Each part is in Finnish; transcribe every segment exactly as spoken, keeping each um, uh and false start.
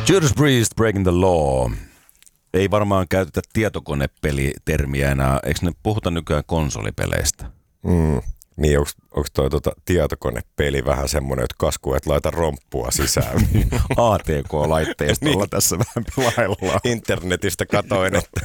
Judas Priest, Breaking the Law. Ei varmaan käytetä tietokonepelitermiä enää. Eikö ne puhuta nykyään konsolipeleistä? Mm. Niin, onko toi tuota tietokonepeli vähän semmoinen, että kasku et laita romppua sisään? A T K-laitteistolla niin. Tässä vähän pilaillaan. Internetistä katoin, että...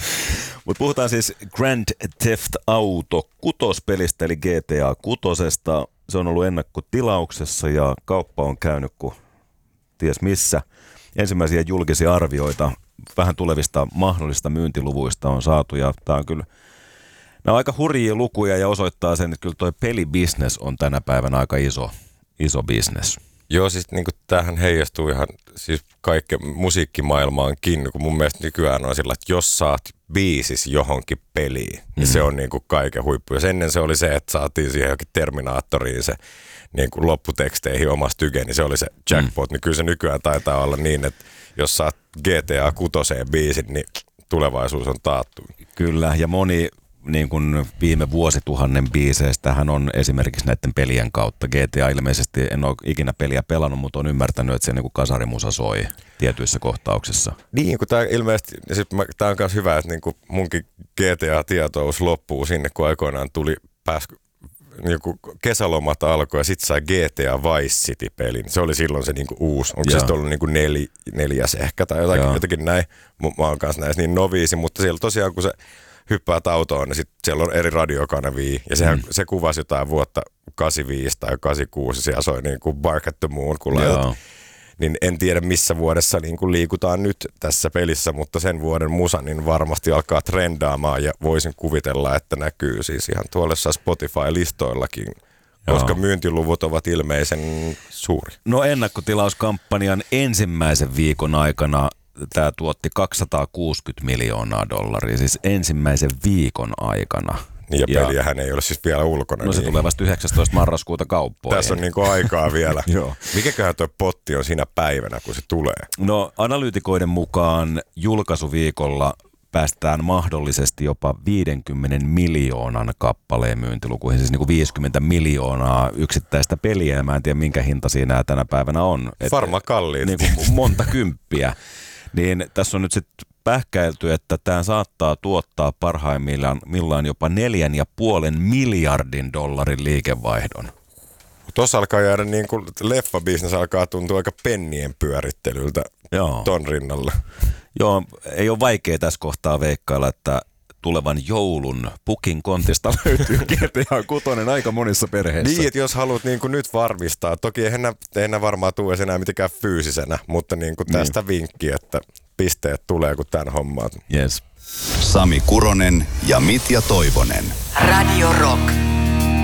Mutta puhutaan siis Grand Theft Auto kutospelistä, eli G T A kutosesta. Se on ollut ennakkotilauksessa ja kauppa on käynyt kuin ties missä. Ensimmäisiä julkisia arvioita vähän tulevista mahdollisista myyntiluvuista on saatu ja tämä on kyllä... Nämä on aika hurjia lukuja ja osoittaa sen, että kyllä toi pelibisnes on tänä päivänä aika iso, iso bisnes. Joo, siis niin kuin tämähän heijastuu ihan siis kaikkeen musiikkimaailmaankin, kun mun mielestä nykyään on sillä, että jos saat biisis johonkin peliin, mm. niin se on niin kuin kaiken huippu. Jos ennen se oli se, että saatiin siihen johonkin Terminaattoriin se niin kuin lopputeksteihin omasta tyke, niin se oli se jackpot. Mm. Niin kyllä se nykyään taitaa olla niin, että jos saat G T A kutoseen biisin, niin tulevaisuus on taattu. Kyllä, ja moni... Niin kuin viime vuosituhannen biiseistähän on esimerkiksi näiden pelien kautta. G T A ilmeisesti, en ole ikinä peliä pelannut, mutta on ymmärtänyt, että se niin kuin kasarimusa soi tietyissä kohtauksissa. Niin, kun tämä ilmeisesti, tämä on myös hyvä, että niin kuin munkin G T A-tietous loppuu sinne, kun aikoinaan tuli pääs, niin kuin kesälomat alkoi ja sitten sai G T A Vice City-pelin. Se oli silloin se niin kuin uusi. Onko Joo. se sitten ollut niin kuin nel, neljäs ehkä tai jotakin, jotakin näin. Mä oon kanssa näissä niin noviisi, mutta siellä tosiaan kun se hyppäät autoon, niin sitten siellä on eri radiokanavia, ja sehän, mm. se kuvasi jotain vuotta kahdeksankymmentäviisi tai kahdeksankymmentäkuusi, ja siellä soi niin kuin Bark at the Moon, kun laitat. Niin en tiedä, missä vuodessa niin kuin liikutaan nyt tässä pelissä, mutta sen vuoden musa niin varmasti alkaa trendaamaan, ja voisin kuvitella, että näkyy siis ihan tuolla Spotify-listoillakin, Joo. koska myyntiluvut ovat ilmeisen suuri. No ennakkotilauskampanjan ensimmäisen viikon aikana tämä tuotti kaksisataakuusikymmentä miljoonaa dollaria, siis ensimmäisen viikon aikana. Ja, ja peliähän ei ole siis vielä ulkona. No se niin. tulee vasta yhdeksästoista marraskuuta kauppoihin. Tässä on niinku aikaa vielä. Mikäköhän tuo potti on siinä päivänä, kun se tulee? No analyytikoiden mukaan julkaisuviikolla päästään mahdollisesti jopa viidenkymmenen miljoonan kappaleen myyntilukuihin, siis niin kuin viisikymmentä miljoonaa yksittäistä peliä, ja mä en tiedä minkä hinta siinä tänä päivänä on. Varmaan kalliit. Niin kuin monta kymppiä. Niin tässä on nyt sitten pähkäilty, että tämä saattaa tuottaa parhaimmillaan jopa neljän ja puolen miljardin dollarin liikevaihdon. Tuossa alkaa jäädä niin kuin leffabisnes alkaa tuntua aika pennien pyörittelyltä Joo. ton rinnalla. Joo, ei ole vaikea tässä kohtaa veikkailla, että tulevan joulun pukin kontista löytyy G T A kuusi aika monissa perheissä. Niin, että jos haluat niin kuin nyt varmistaa, toki eihän enää varmaan tule enää mitenkään fyysisenä, mutta niin kuin tästä niin. vinkki, että pisteet tulee, kun tämän hommaa. Yes. Sami Kuronen ja Mitja Toivonen. Radio Rock.